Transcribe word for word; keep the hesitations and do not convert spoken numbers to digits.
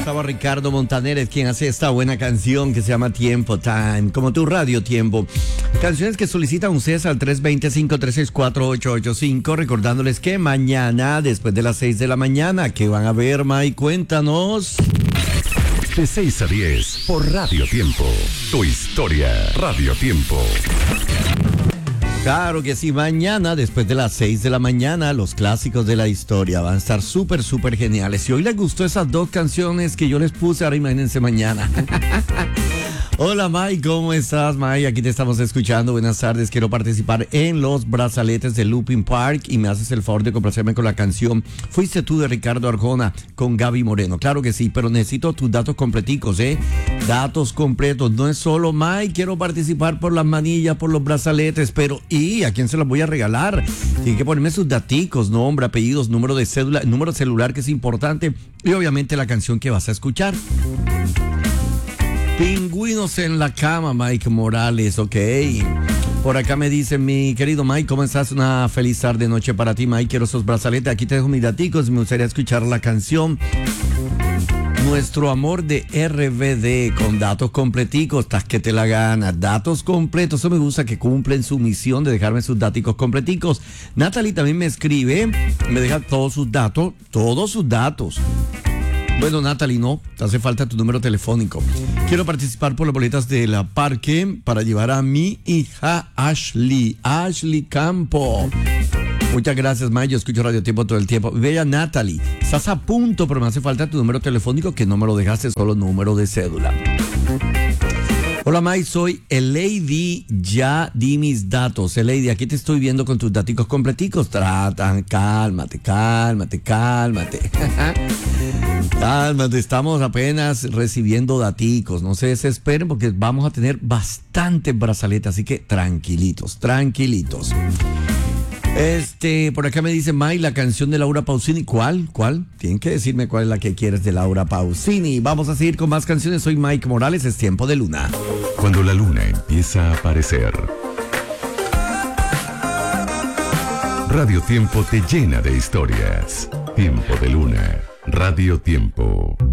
Estaba Ricardo Montaner, quien hace esta buena canción que se llama Tiempo Time, como tu radio Tiempo. Canciones que solicitan ustedes al tres dos cero, cinco tres seis, cuatro ocho ocho cinco, recordándoles que mañana, después de las seis de la mañana, ¿qué van a ver, Mike? Cuéntanos. De seis a diez por Radio Tiempo. Tu historia, Radio Tiempo. Claro que sí, mañana, después de las seis de la mañana, los clásicos de la historia van a estar súper, súper geniales. Si hoy les gustó esas dos canciones que yo les puse, ahora imagínense mañana. Hola, Mike, ¿cómo estás, Mike? Aquí te estamos escuchando. Buenas tardes. Quiero participar en los brazaletes de Looping Park y me haces el favor de complacerme con la canción Fuiste tú de Ricardo Arjona con Gaby Moreno. Claro que sí, pero necesito tus datos completicos, ¿eh? Datos completos. No es solo, Mike, quiero participar por las manillas, por los brazaletes, pero ¿y a quién se los voy a regalar? Tienen que ponerme sus daticos, nombre, apellidos, número de cédula, número celular, que es importante, y obviamente la canción que vas a escuchar. Pingüinos en la cama, Mike Morales, ok. Por acá me dice mi querido Mike, ¿cómo estás? Una feliz tarde, noche para ti, Mike. Quiero esos brazaletes. Aquí te dejo mis daticos. Me gustaría escuchar la canción Nuestro Amor de R B D con datos completicos. Estás que te la ganas. Datos completos. Eso me gusta, que cumplen su misión de dejarme sus daticos completicos. Natalie también me escribe, me deja todos sus datos, todos sus datos. Bueno, Natalie, no, te hace falta tu número telefónico. Quiero participar por las boletas de la parque para llevar a mi hija Ashley, Ashley Campo. Muchas gracias, Mike. Yo escucho Radio Tiempo todo el tiempo. Bella Natalie, estás a punto, pero me hace falta tu número telefónico, que no me lo dejaste, solo número de cédula. Hola, Mike, soy Elady, ya di mis datos. Elady, aquí te estoy viendo con tus daticos completicos. Tratan, cálmate, cálmate, cálmate. Cálmate, estamos apenas recibiendo daticos. No se desesperen porque vamos a tener bastantes brazaletes, así que tranquilitos, tranquilitos. Este, por acá me dice Mike, la canción de Laura Pausini. ¿Cuál? ¿Cuál? Tienen que decirme cuál es la que quieres de Laura Pausini. Vamos a seguir con más canciones. Soy Mike Morales, es Tiempo de Luna. Cuando la luna empieza a aparecer, Radio Tiempo te llena de historias. Tiempo de Luna, Radio Tiempo.